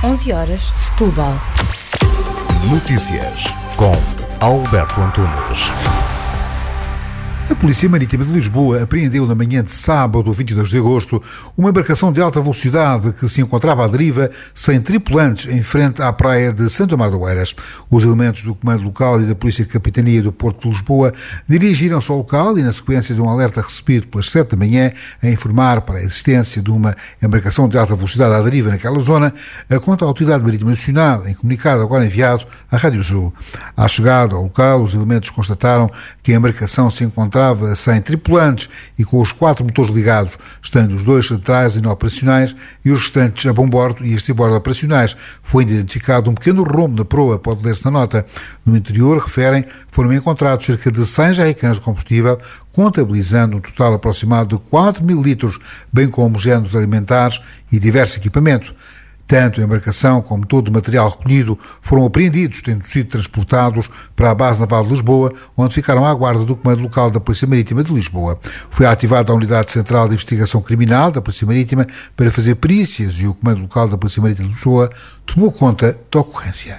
11h, Setúbal. Notícias com Alberto Antunes. A Polícia Marítima de Lisboa apreendeu na manhã de sábado, 22 de agosto, uma embarcação de alta velocidade que se encontrava à deriva, sem tripulantes, em frente à praia de Santo Amaro de Oeiras. Os elementos do Comando Local e da Polícia Capitania do Porto de Lisboa dirigiram-se ao local e, na sequência de um alerta recebido pelas 7 da manhã, a informar para a existência de uma embarcação de alta velocidade à deriva naquela zona, conta a Autoridade Marítima Nacional, em comunicado agora enviado à Rádio Sul. À chegada ao local, os elementos constataram que a embarcação se encontrava sem tripulantes e com os 4 motores ligados, estando os 2 laterais inoperacionais e os restantes a bombordo e a estribordo operacionais. Foi identificado um pequeno rombo na proa, pode ler-se na nota. No interior, referem, foram encontrados cerca de 100 jerrycans de combustível, contabilizando um total aproximado de 4.000 litros, bem como géneros alimentares e diverso equipamento. Tanto a embarcação como todo o material recolhido foram apreendidos, tendo sido transportados para a Base Naval de Lisboa, onde ficaram à guarda do Comando Local da Polícia Marítima de Lisboa. Foi ativada a Unidade Central de Investigação Criminal da Polícia Marítima para fazer perícias e o Comando Local da Polícia Marítima de Lisboa tomou conta da ocorrência.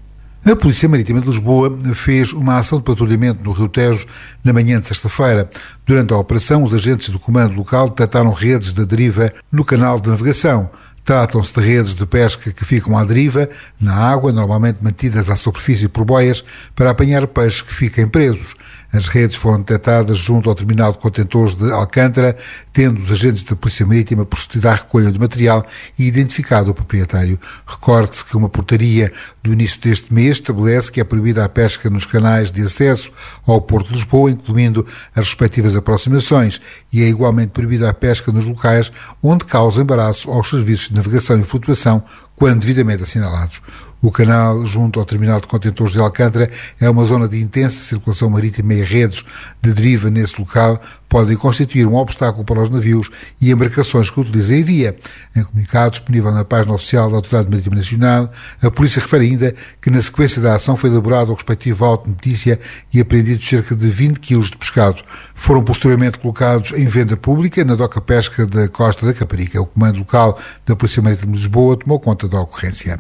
A Polícia Marítima de Lisboa fez uma ação de patrulhamento no Rio Tejo na manhã de sexta-feira. Durante a operação, os agentes do Comando Local detectaram redes de deriva no canal de navegação. Tratam-se de redes de pesca que ficam à deriva, na água, normalmente mantidas à superfície por boias, para apanhar peixes que fiquem presos. As redes foram detectadas junto ao terminal de contentores de Alcântara, tendo os agentes da Polícia Marítima procedido à recolha do material e identificado o proprietário. Recorde-se que uma portaria do início deste mês estabelece que é proibida a pesca nos canais de acesso ao Porto de Lisboa, incluindo as respectivas aproximações, e é igualmente proibida a pesca nos locais onde causa embaraço aos serviços de navegação e flutuação, quando devidamente assinalados. O canal, junto ao terminal de contentores de Alcântara, é uma zona de intensa circulação marítima e redes de deriva nesse local podem constituir um obstáculo para os navios e embarcações que utilizem a via. Em comunicado disponível na página oficial da Autoridade Marítima Nacional, a Polícia refere ainda que na sequência da ação foi elaborado o respectivo auto de notícia e apreendidos cerca de 20 quilos de pescado. Foram posteriormente colocados em venda pública na doca pesca da Costa da Caparica. O Comando Local da Polícia Marítima de Lisboa tomou conta da ocorrência.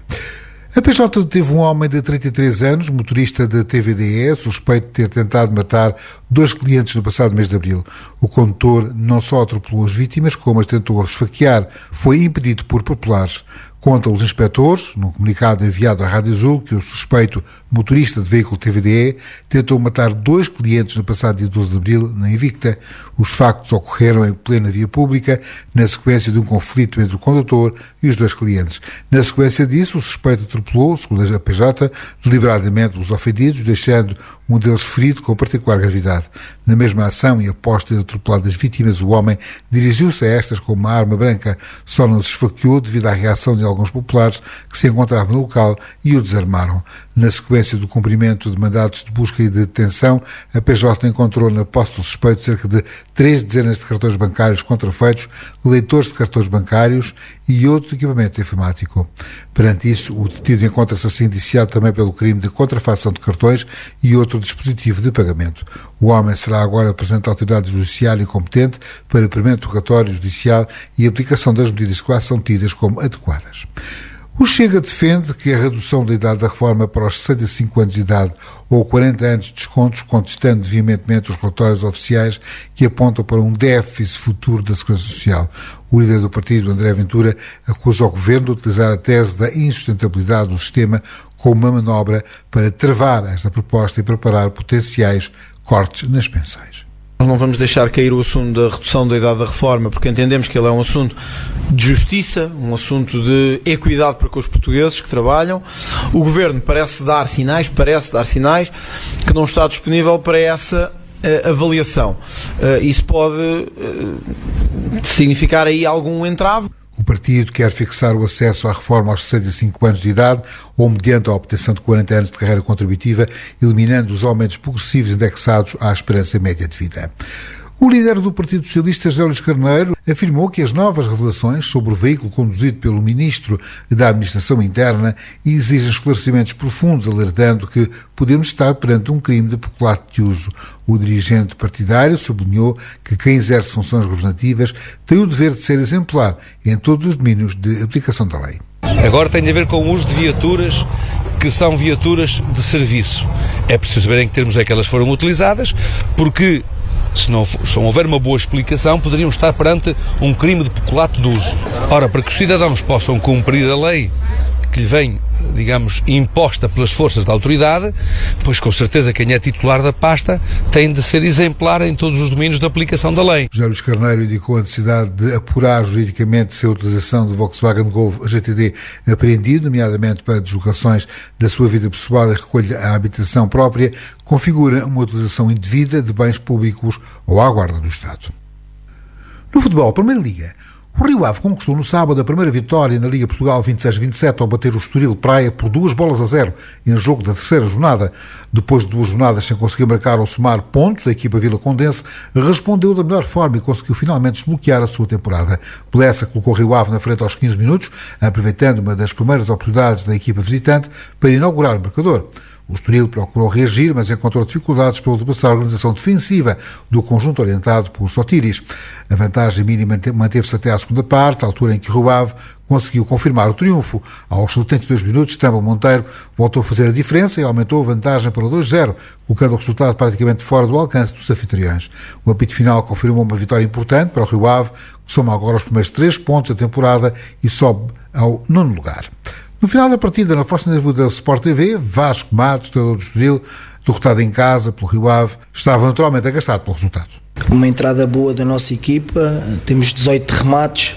A PJ deteve um homem de 33 anos, motorista da TVDE, suspeito de ter tentado matar 2 clientes no passado mês de abril. O condutor não só atropelou as vítimas, como as tentou esfaquear. Foi impedido por populares. Contam os inspectores, num comunicado enviado à Rádio Azul, que o suspeito motorista de veículo TVDE tentou matar 2 clientes no passado dia 12 de abril, na Invicta. Os factos ocorreram em plena via pública, na sequência de um conflito entre o condutor e os 2 clientes. Na sequência disso, o suspeito atropelou, segundo a PJ, deliberadamente os ofendidos, deixando um deles ferido com particular gravidade. Na mesma ação e após ter atropelado as vítimas, o homem dirigiu-se a estas com uma arma branca, só não se esfaqueou devido à reação de alguns populares que se encontravam no local e o desarmaram. Na sequência do cumprimento de mandados de busca e de detenção, a PJ encontrou na posse do suspeito cerca de 3 dezenas de cartões bancários contrafeitos, leitores de cartões bancários e outro equipamento informático. Perante isso, o detido encontra-se assim indiciado também pelo crime de contrafação de cartões e outro dispositivo de pagamento. O homem será agora apresentado à autoridade judiciária competente para previmento rogatório judicial e aplicação das medidas que lá são tidas como adequadas. O Chega defende que a redução da idade da reforma para os 65 anos de idade ou 40 anos de descontos, contestando veementemente os relatórios oficiais que apontam para um déficit futuro da Segurança Social. O líder do partido, André Ventura, acusa o governo de utilizar a tese da insustentabilidade do sistema como uma manobra para travar esta proposta e preparar potenciais cortes nas pensões. Nós não vamos deixar cair o assunto da redução da idade da reforma, porque entendemos que ele é um assunto de justiça, um assunto de equidade para com os portugueses que trabalham. O Governo parece dar sinais que não está disponível para essa avaliação. Isso pode significar aí algum entrave. O partido quer fixar o acesso à reforma aos 65 anos de idade ou mediante a obtenção de 40 anos de carreira contributiva, eliminando os aumentos progressivos indexados à esperança média de vida. O líder do Partido Socialista, José Luís Carneiro, afirmou que as novas revelações sobre o veículo conduzido pelo Ministro da Administração Interna exigem esclarecimentos profundos, alertando que podemos estar perante um crime de peculato de uso. O dirigente partidário sublinhou que quem exerce funções governativas tem o dever de ser exemplar em todos os domínios de aplicação da lei. Agora tem a ver com o uso de viaturas que são viaturas de serviço. É preciso saber em que termos é que elas foram utilizadas, porque se não houver uma boa explicação, poderiam estar perante um crime de peculato de uso. Ora, para que os cidadãos possam cumprir a lei que lhe vem, digamos, imposta pelas forças da autoridade, pois com certeza quem é titular da pasta tem de ser exemplar em todos os domínios da aplicação da lei. José Luís Carneiro indicou a necessidade de apurar juridicamente se a utilização do Volkswagen Golf GTD apreendido, nomeadamente para deslocações da sua vida pessoal e recolha à habitação própria, configura uma utilização indevida de bens públicos ou à guarda do Estado. No futebol, Primeira Liga, o Rio Ave conquistou no sábado a primeira vitória na Liga Portugal 26-27 ao bater o Estoril Praia por 2-0 em jogo da terceira jornada. Depois de 2 jornadas sem conseguir marcar ou somar pontos, a equipa vilacondense respondeu da melhor forma e conseguiu finalmente desbloquear a sua temporada. Blessa colocou o Rio Ave na frente aos 15 minutos, aproveitando uma das primeiras oportunidades da equipa visitante para inaugurar o marcador. O Estoril procurou reagir, mas encontrou dificuldades para ultrapassar a organização defensiva do conjunto orientado por Sotiris. A vantagem mínima manteve-se até à segunda parte, à altura em que o Rio Ave conseguiu confirmar o triunfo. Aos 72 minutos, Tâmara Monteiro voltou a fazer a diferença e aumentou a vantagem para 2-0, colocando o resultado praticamente fora do alcance dos anfitriões. O apito final confirmou uma vitória importante para o Rio Ave, que soma agora os primeiros 3 pontos da temporada e sobe ao 9º lugar. No final da partida, na Fossa da Sport TV, Vasco Matos, treinador do Estoril, derrotado em casa pelo Rio Ave, estava naturalmente agastado pelo resultado. Uma entrada boa da nossa equipa, temos 18 remates,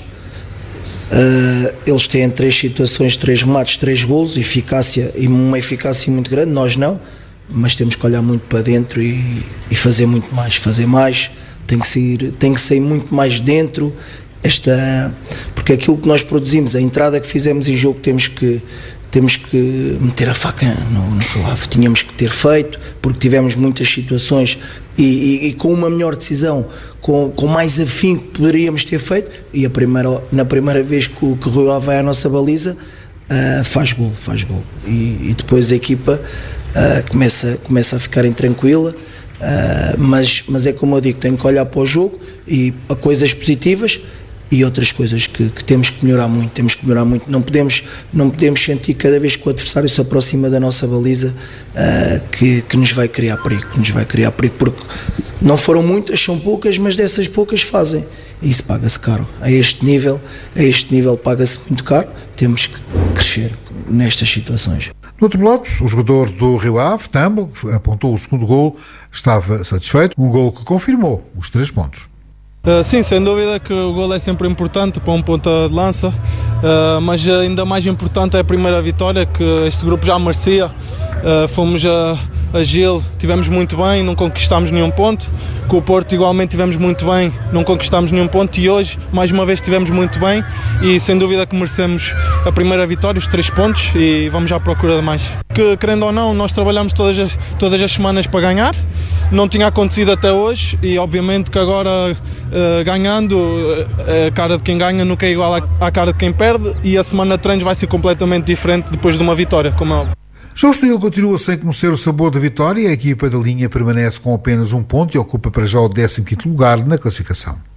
eles têm 3 situações, 3 remates, 3 golos, uma eficácia muito grande, nós não, mas temos que olhar muito para dentro e fazer muito mais, tem que sair muito mais dentro. Porque aquilo que nós produzimos, a entrada que fizemos em jogo, temos que meter a faca no calavo, tínhamos que ter feito, porque tivemos muitas situações e com uma melhor decisão, com mais afinco que poderíamos ter feito, e na primeira vez que o Rio Ave vai à nossa baliza, faz gol, e depois a equipa começa a ficar intranquila, mas é como eu digo, tenho que olhar para o jogo e a coisas positivas e outras coisas que temos que melhorar muito, não podemos sentir cada vez que o adversário se aproxima da nossa baliza que nos vai criar perigo, porque não foram muitas, são poucas, mas dessas poucas fazem, e isso paga-se caro, a este nível paga-se muito caro, temos que crescer nestas situações. Do outro lado, o jogador do Rio Ave, Tâmara, que apontou o segundo golo, estava satisfeito, um golo que confirmou os 3 pontos. Sim, sem dúvida que o golo é sempre importante para um ponta de lança, mas ainda mais importante é a primeira vitória que este grupo já merecia. Fomos a Gil, tivemos muito bem, não conquistámos nenhum ponto. Com o Porto igualmente tivemos muito bem, não conquistámos nenhum ponto, e hoje mais uma vez tivemos muito bem e sem dúvida que merecemos a primeira vitória, os 3 pontos, e vamos à procura de mais. Que, querendo ou não, nós trabalhamos todas as semanas para ganhar, não tinha acontecido até hoje, e obviamente que agora ganhando, a cara de quem ganha nunca é igual à cara de quem perde, e a semana de treinos vai ser completamente diferente depois de uma vitória, como é óbvio. Já o Estoril continua sem conhecer o sabor da vitória, a equipa da linha permanece com apenas 1 ponto e ocupa para já o 15º lugar na classificação.